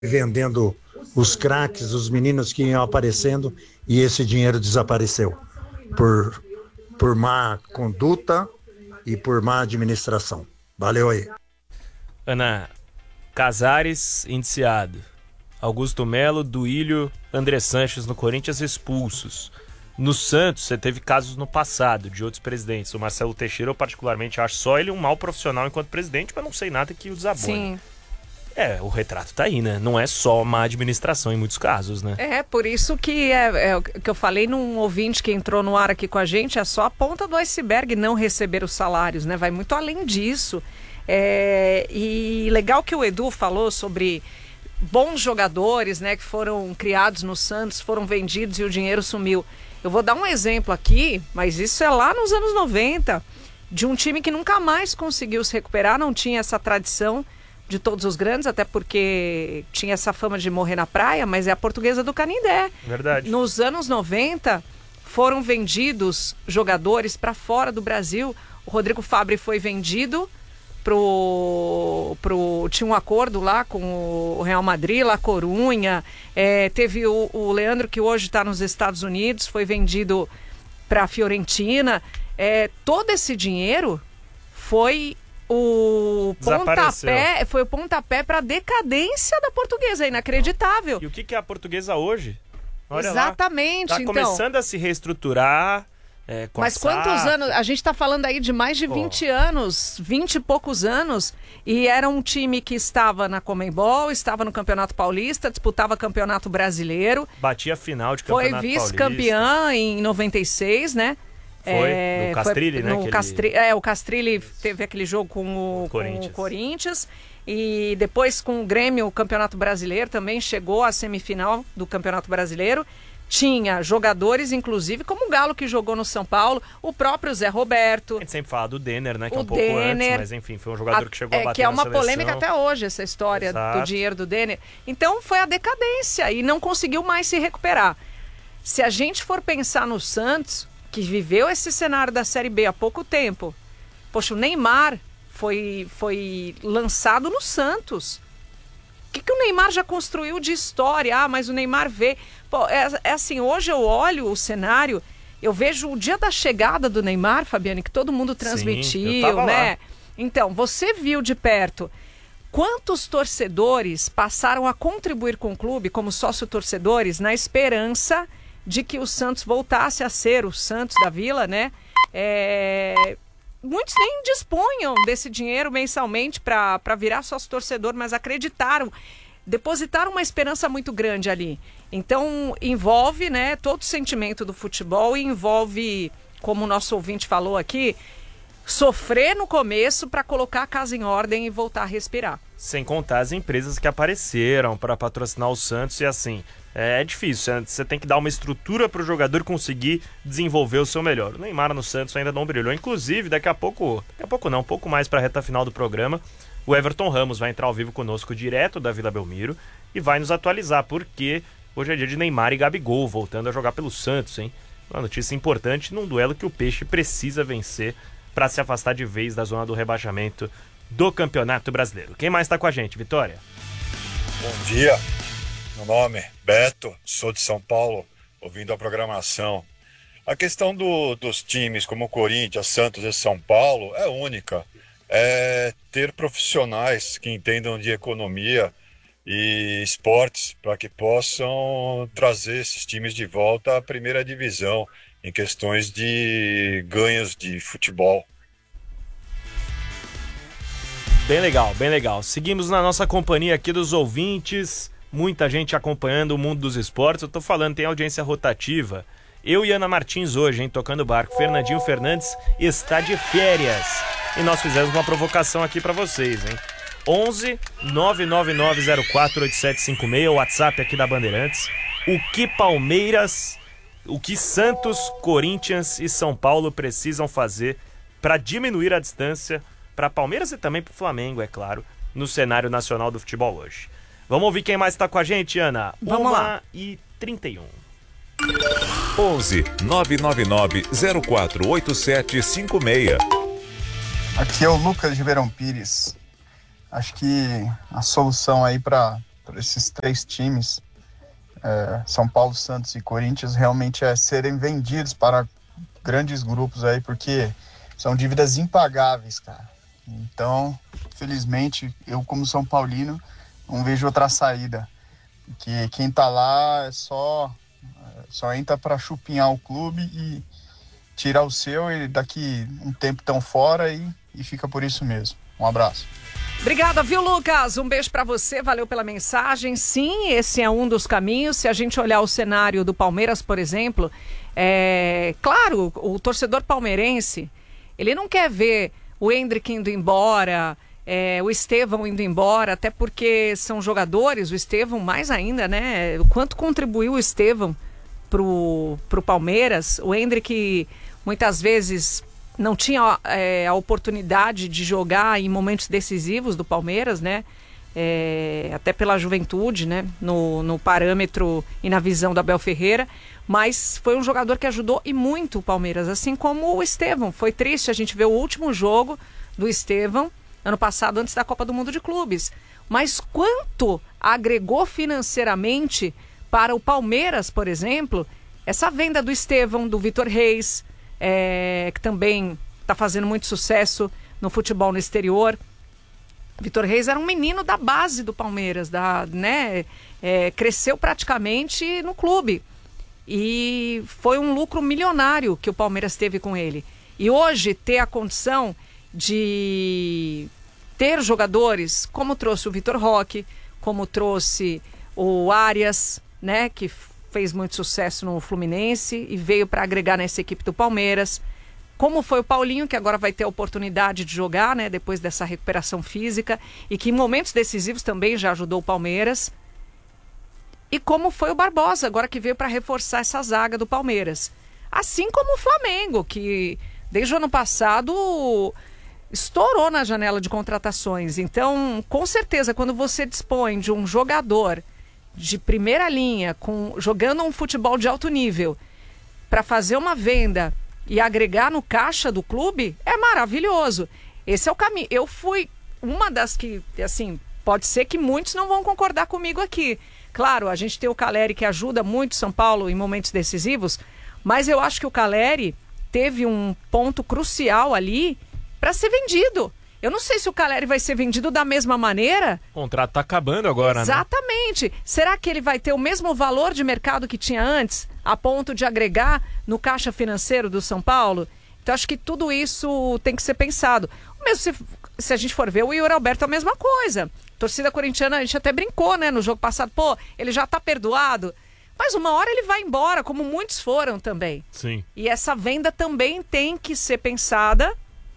vendendo os craques, os meninos que iam aparecendo, e esse dinheiro desapareceu por má conduta e por má administração. Valeu aí. Ana, Casares indiciado, Augusto Melo, Duílio, André Sanches no Corinthians expulsos. No Santos, você teve casos no passado de outros presidentes. O Marcelo Teixeira, eu particularmente acho só ele um mau profissional enquanto presidente, mas não sei nada que o desabone. Sim. O retrato tá aí, né? Não é só má administração em muitos casos, né? Por isso que é o que eu falei num ouvinte que entrou no ar aqui com a gente, é só a ponta do iceberg não receber os salários, né? Vai muito além disso. E legal que o Edu falou sobre bons jogadores, né? Que foram criados no Santos, foram vendidos e o dinheiro sumiu. Eu vou dar um exemplo aqui, mas isso é lá nos anos 90, de um time que nunca mais conseguiu se recuperar, não tinha essa tradição de todos os grandes, até porque tinha essa fama de morrer na praia, mas é a Portuguesa do Canindé. Verdade. Nos anos 90, foram vendidos jogadores para fora do Brasil. O Rodrigo Fabre foi vendido tinha um acordo lá com o Real Madrid, La Corunha. Teve o Leandro, que hoje está nos Estados Unidos, foi vendido para a Fiorentina. Todo esse dinheiro foi o pontapé para a decadência da Portuguesa, inacreditável. E o que é a Portuguesa hoje? Olha exatamente. Está começando a se reestruturar. Mas quantos anos? A gente está falando aí de mais de 20 anos, 20 e poucos anos, e era um time que estava na Conmebol, estava no Campeonato Paulista, disputava Campeonato Brasileiro. Batia a final de Campeonato Paulista. Foi vice-campeã em 96, né? No Castrilli, né? O Castrilli teve aquele jogo com o Corinthians. E depois com o Grêmio, o Campeonato Brasileiro também chegou à semifinal do Campeonato Brasileiro. Tinha jogadores, inclusive, como o Galo, que jogou no São Paulo, o próprio Zé Roberto. A gente sempre fala do Denner, né? Que é um pouco antes, mas enfim, foi um jogador que chegou a bater que é uma na seleção. polêmica até hoje, essa história Exato. do dinheiro do Denner. Então foi a decadência e não conseguiu mais se recuperar. Se a gente for pensar no Santos, que viveu esse cenário da Série B há pouco tempo, poxa, o Neymar foi lançado no Santos. O que o Neymar já construiu de história? Mas o Neymar vê... Pô, assim, hoje eu olho o cenário, eu vejo o dia da chegada do Neymar, Fabiane, que todo mundo transmitiu, sim, eu tava né? lá. Então, você viu de perto quantos torcedores passaram a contribuir com o clube como sócio-torcedores na esperança de que o Santos voltasse a ser o Santos da Vila, né? Muitos nem dispunham desse dinheiro mensalmente para virar sócio-torcedor, mas acreditaram, depositaram uma esperança muito grande ali. Então, envolve, né, todo o sentimento do futebol e envolve, como o nosso ouvinte falou aqui, sofrer no começo para colocar a casa em ordem e voltar a respirar. Sem contar as empresas que apareceram para patrocinar o Santos e assim, é difícil, você tem que dar uma estrutura para o jogador conseguir desenvolver o seu melhor. O Neymar no Santos ainda não brilhou, inclusive daqui a pouco não, um pouco mais para a reta final do programa, o Everton Ramos vai entrar ao vivo conosco direto da Vila Belmiro e vai nos atualizar, porque hoje é dia de Neymar e Gabigol voltando a jogar pelo Santos, hein? Uma notícia importante num duelo que o Peixe precisa vencer para se afastar de vez da zona do rebaixamento do Campeonato Brasileiro. Quem mais está com a gente, Vitória? Bom dia, meu nome é Beto, sou de São Paulo, ouvindo a programação. A questão dos times como o Corinthians, Santos e São Paulo é única. É ter profissionais que entendam de economia e esportes para que possam trazer esses times de volta à primeira divisão em questões de ganhos de futebol. Bem legal, bem legal. Seguimos na nossa companhia aqui dos ouvintes, muita gente acompanhando o mundo dos esportes. Eu tô falando, tem audiência rotativa. Eu e Ana Martins hoje, hein, tocando barco. Fernandinho Fernandes está de férias. E nós fizemos uma provocação aqui para vocês, hein? 11 99904 8756, o WhatsApp aqui da Bandeirantes. O que Palmeiras, o que Santos, Corinthians e São Paulo precisam fazer para diminuir a distância para Palmeiras e também para o Flamengo, é claro, no cenário nacional do futebol hoje. Vamos ouvir quem mais está com a gente, Ana? Vamos lá. 1h31. 11 999 04 8756. Aqui é o Lucas de Verão Pires. Acho que a solução aí para esses 3 times, São Paulo, Santos e Corinthians, realmente serem vendidos para grandes grupos aí, porque são dívidas impagáveis, cara. Então, felizmente, eu como São Paulino não vejo outra saída, porque quem tá lá só entra para chupinhar o clube e tirar o seu, e daqui um tempo tão fora e fica por isso mesmo. Um abraço. Obrigada, viu, Lucas? Um beijo pra você, valeu pela mensagem. Sim, esse é um dos caminhos. Se a gente olhar o cenário do Palmeiras, por exemplo, claro, o torcedor palmeirense, ele não quer ver o Endrick indo embora, o Estevão indo embora, até porque são jogadores, o Estevão mais ainda, né? O quanto contribuiu o Estevão pro Palmeiras. O Endrick muitas vezes não tinha a oportunidade de jogar em momentos decisivos do Palmeiras, né? Até pela juventude, né? No parâmetro e na visão da Abel Ferreira, mas foi um jogador que ajudou e muito o Palmeiras, assim como o Estevão. Foi triste a gente ver o último jogo do Estevão ano passado, antes da Copa do Mundo de Clubes, mas quanto agregou financeiramente para o Palmeiras, por exemplo, essa venda do Estevão, do Vitor Reis, que também está fazendo muito sucesso no futebol no exterior. Vitor Reis era um menino da base do Palmeiras, cresceu praticamente no clube. E foi um lucro milionário que o Palmeiras teve com ele. E hoje ter a condição de ter jogadores como trouxe o Vitor Roque, como trouxe o Arias, né, que fez muito sucesso no Fluminense e veio para agregar nessa equipe do Palmeiras. Como foi o Paulinho, que agora vai ter a oportunidade de jogar, né, depois dessa recuperação física, e que em momentos decisivos também já ajudou o Palmeiras. E como foi o Barbosa, agora que veio para reforçar essa zaga do Palmeiras. Assim como o Flamengo, que desde o ano passado estourou na janela de contratações. Então, com certeza, quando você dispõe de um jogador de primeira linha, jogando um futebol de alto nível, para fazer uma venda e agregar no caixa do clube, é maravilhoso. Esse é o caminho. Eu fui uma das que, assim, pode ser que muitos não vão concordar comigo aqui. Claro, a gente tem o Calleri que ajuda muito São Paulo em momentos decisivos, mas eu acho que o Calleri teve um ponto crucial ali para ser vendido. Eu não sei se o Calleri vai ser vendido da mesma maneira. O contrato tá acabando agora, Exatamente. Né? Será que ele vai ter o mesmo valor de mercado que tinha antes, a ponto de agregar no caixa financeiro do São Paulo? Então acho que tudo isso tem que ser pensado. Mesmo se a gente for ver, o Yuri Alberto é a mesma coisa. Torcida corintiana, a gente até brincou, né, no jogo passado. Pô, ele já tá perdoado. Mas uma hora ele vai embora, como muitos foram também. Sim. E essa venda também tem que ser pensada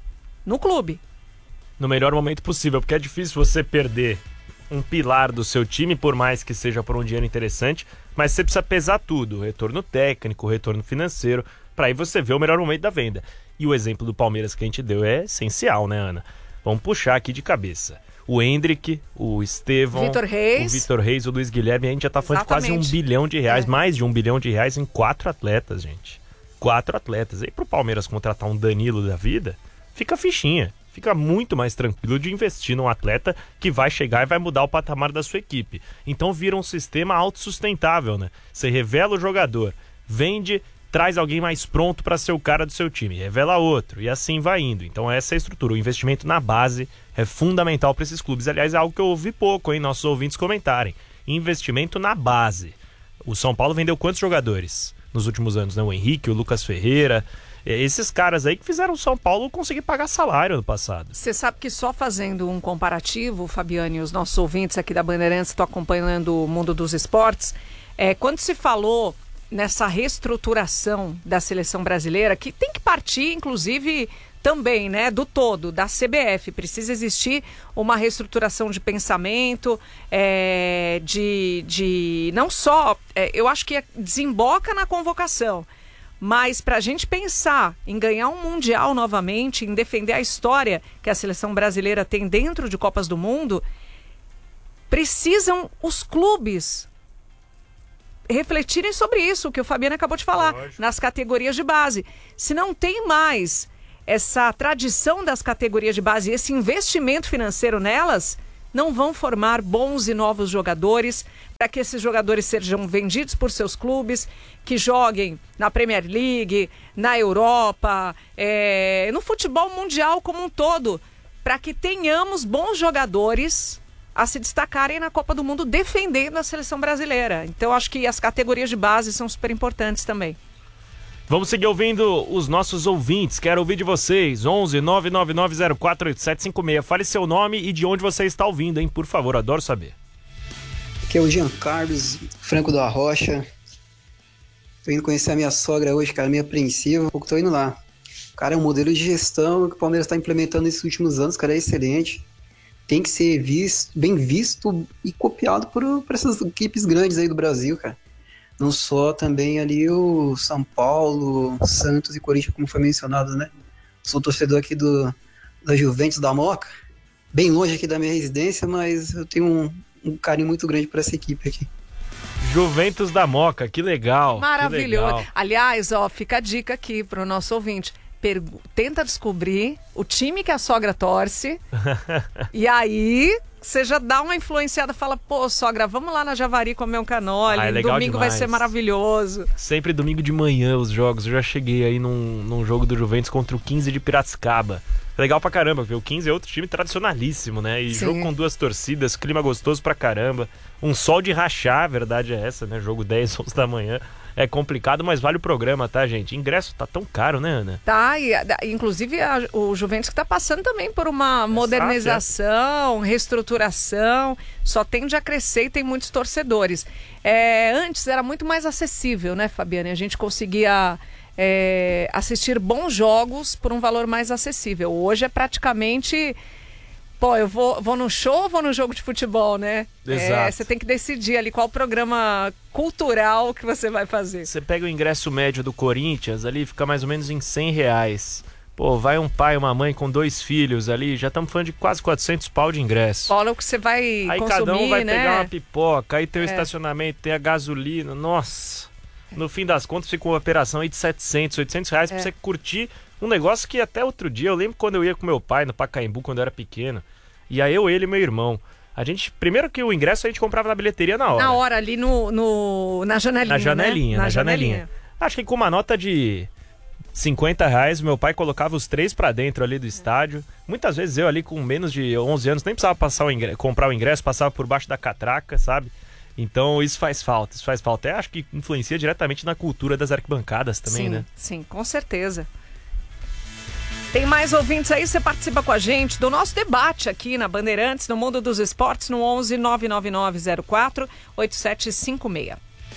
no clube. No melhor momento possível, porque é difícil você perder um pilar do seu time, por mais que seja por um dinheiro interessante, mas você precisa pesar tudo, o retorno técnico, o retorno financeiro, para aí você ver o melhor momento da venda. E o exemplo do Palmeiras que a gente deu é essencial, né, Ana? Vamos puxar aqui de cabeça. O Endrick, o Estevão, Vitor Reis, o Luiz Guilherme, a gente já tá falando de quase R$1 bilhão, mais de R$1 bilhão em 4 atletas, gente. 4 atletas. Aí pro Palmeiras contratar um Danilo da vida, fica fichinha. Fica muito mais tranquilo de investir num atleta que vai chegar e vai mudar o patamar da sua equipe. Então vira um sistema autossustentável, né? Você revela o jogador, vende, traz alguém mais pronto para ser o cara do seu time, revela outro e assim vai indo. Então essa é a estrutura. O investimento na base é fundamental para esses clubes. Aliás, é algo que eu ouvi pouco, hein? Nossos ouvintes comentarem. Investimento na base. O São Paulo vendeu quantos jogadores nos últimos anos, né? O Henrique, o Lucas Ferreira... Esses caras aí que fizeram o São Paulo conseguir pagar salário no passado. Você sabe que só fazendo um comparativo, Fabiane, os nossos ouvintes aqui da Bandeirantes estão acompanhando o mundo dos esportes, quando se falou nessa reestruturação da seleção brasileira, que tem que partir, inclusive, também, né, do todo, da CBF. Precisa existir uma reestruturação de pensamento, não só, eu acho que desemboca na convocação, mas para a gente pensar em ganhar um Mundial novamente, em defender a história que a seleção brasileira tem dentro de Copas do Mundo, precisam os clubes refletirem sobre isso, que o Fabiano acabou de falar, nas categorias de base. Se não tem mais essa tradição das categorias de base, esse investimento financeiro nelas, não vão formar bons e novos jogadores, para que esses jogadores sejam vendidos por seus clubes, que joguem na Premier League, na Europa, no futebol mundial como um todo, para que tenhamos bons jogadores a se destacarem na Copa do Mundo defendendo a seleção brasileira. Então, acho que as categorias de base são super importantes também. Vamos seguir ouvindo os nossos ouvintes. Quero ouvir de vocês. 11 999048756. Fale seu nome e de onde você está ouvindo, hein? Por favor, adoro saber. Aqui é o Jean Carlos, Franco da Rocha. Tô indo conhecer a minha sogra hoje, cara, meio apreensiva. Pouco tô indo lá. Cara, é um modelo de gestão que o Palmeiras está implementando nesses últimos anos, cara, é excelente. Tem que ser bem visto e copiado por essas equipes grandes aí do Brasil, cara. Não só também ali o São Paulo, Santos e Corinthians, como foi mencionado, né? Sou torcedor aqui da Juventus da Moca, bem longe aqui da minha residência, mas eu tenho um carinho muito grande por essa equipe aqui. Juventus da Moca, que legal. Maravilhoso. Que legal. Aliás, fica a dica aqui para o nosso ouvinte. Tenta descobrir o time que a sogra torce e aí você já dá uma influenciada, fala, pô, sogra, vamos lá na Javari comer um canole, domingo demais. vai ser maravilhoso. Sempre domingo de manhã os jogos, eu já cheguei aí num jogo do Juventus contra o 15 de Piracicaba. Legal pra caramba, porque o 15 é outro time tradicionalíssimo, né? E jogo com 2 torcidas, clima gostoso pra caramba, um sol de rachar, a verdade é essa, né? Jogo 10, 11 da manhã. É complicado, mas vale o programa, tá, gente? Ingresso tá tão caro, né, Ana? Tá, e inclusive o Juventus que tá passando também por uma modernização, reestruturação, só tende a crescer e tem muitos torcedores. Antes era muito mais acessível, né, Fabiane? A gente conseguia assistir bons jogos por um valor mais acessível. Hoje é praticamente... Pô, eu vou no show ou vou no jogo de futebol, né? Exato. Você tem que decidir ali qual programa cultural que você vai fazer. Você pega o ingresso médio do Corinthians ali, fica mais ou menos em R$100. Pô, vai um pai e uma mãe com 2 filhos ali, já estamos falando de quase 400 pau de ingresso. Fala o que você vai aí consumir, cada um vai né? pegar uma pipoca, aí tem o estacionamento, tem a gasolina, nossa. No fim das contas fica uma operação aí de R$700, R$800 pra você curtir um negócio que até outro dia, eu lembro quando eu ia com meu pai no Pacaembu, quando eu era pequeno, e aí ele e meu irmão, a gente, primeiro que o ingresso a gente comprava na bilheteria na hora. Na hora, ali na janelinha, Na janelinha. Acho que com uma nota de R$50, meu pai colocava os 3 pra dentro ali do estádio. Muitas vezes eu ali com menos de 11 anos nem precisava comprar o ingresso, passava por baixo da catraca, sabe? Então isso faz falta. Acho que influencia diretamente na cultura das arquibancadas também, né? Sim, com certeza. Tem mais ouvintes aí, você participa com a gente do nosso debate aqui na Bandeirantes, no Mundo dos Esportes, no 11 99904 8756.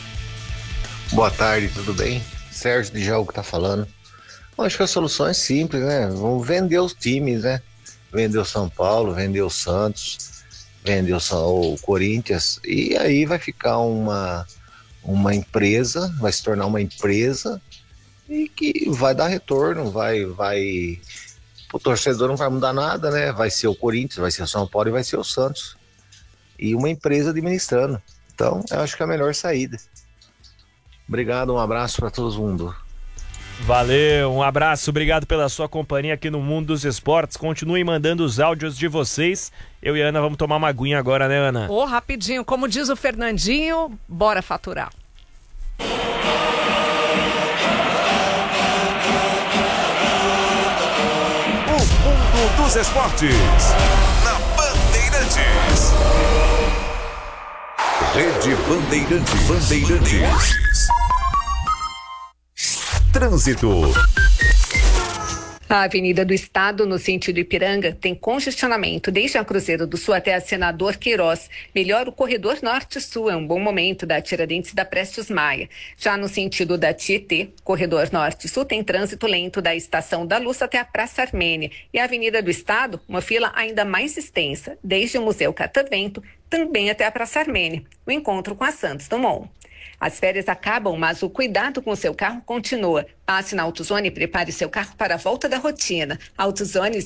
Boa tarde, tudo bem? Sérgio de Jaú que tá falando. Bom, acho que a solução é simples, né? Vamos vender os times, né? Vender o São Paulo, vender o Santos, vender o Corinthians, e aí vai ficar uma empresa, vai se tornar uma empresa e que vai dar retorno, o torcedor não vai mudar nada, né? Vai ser o Corinthians, vai ser o São Paulo e vai ser o Santos. E uma empresa administrando. Então, eu acho que é a melhor saída. Obrigado, um abraço para todo mundo. Valeu, um abraço, obrigado pela sua companhia aqui no Mundo dos Esportes. Continuem mandando os áudios de vocês. Eu e a Ana vamos tomar uma aguinha agora, né, Ana? Rapidinho, como diz o Fernandinho, bora faturar. Mundo dos Esportes, na Bandeirantes. Rede Bandeirantes. Trânsito. A Avenida do Estado, no sentido Ipiranga, tem congestionamento desde a Cruzeiro do Sul até a Senador Queiroz. Melhor o corredor norte-sul, é um bom momento da Tiradentes da Prestes Maia. Já no sentido da Tietê, corredor norte-sul tem trânsito lento da Estação da Luz até a Praça Armênia. E a Avenida do Estado, uma fila ainda mais extensa, desde o Museu Catavento, também até a Praça Armênia, o encontro com a Santos Dumont. As férias acabam, mas o cuidado com o seu carro continua. Passe na AutoZone e prepare seu carro para a volta da rotina. AutoZone